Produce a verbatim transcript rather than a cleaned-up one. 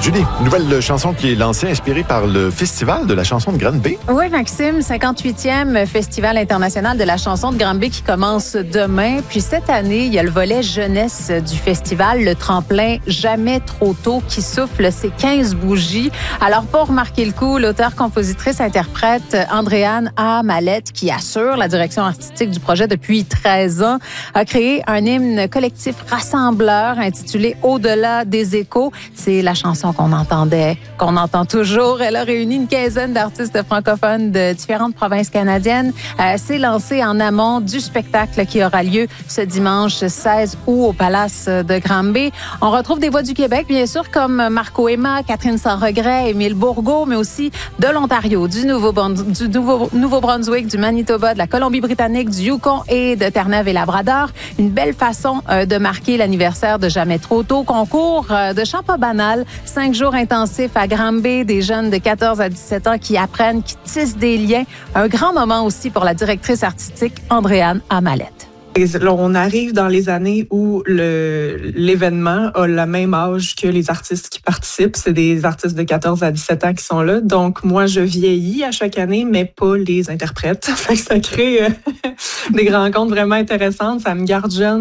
Julie, nouvelle chanson qui est lancée, inspirée par le Festival de la chanson de Granby. Oui, Maxime, cinquante-huitième Festival international de la chanson de Granby qui commence demain. Puis cette année, il y a le volet jeunesse du festival, le tremplin Jamais trop tôt qui souffle ses quinze bougies. Alors, pour marquer le coup, l'auteur-compositrice-interprète Andréane A. Mallette, qui assure la direction artistique du projet depuis treize ans, a créé un hymne collectif rassembleur intitulé Au-delà des échos. C'est la chanson qu'on entendait, qu'on entend toujours. Elle a réuni une quinzaine d'artistes francophones de différentes provinces canadiennes. Euh, c'est lancé en amont du spectacle qui aura lieu ce dimanche seize août au Palace de Granby. On retrouve des voix du Québec, bien sûr, comme Marco Emma, Catherine Sans-Regret, Émile Bourgault, mais aussi de l'Ontario, du Nouveau, du Nouveau, Nouveau-Brunswick, du Manitoba, de la Colombie-Britannique, du Yukon et de Terre-Neuve et Labrador. Une belle façon euh, de marquer l'anniversaire de Jamais trop tôt. Concours euh, de chant pas banal. Cinq jours intensifs à Granby, des jeunes de quatorze à dix-sept ans qui apprennent, qui tissent des liens. Un grand moment aussi pour la directrice artistique Andréane A. Mallette. On arrive dans les années où le, l'événement a le même âge que les artistes qui participent. C'est des artistes de quatorze à dix-sept ans qui sont là. Donc, moi, je vieillis à chaque année, mais pas les interprètes. Fait que ça crée euh, des rencontres vraiment intéressantes. Ça me garde jeune.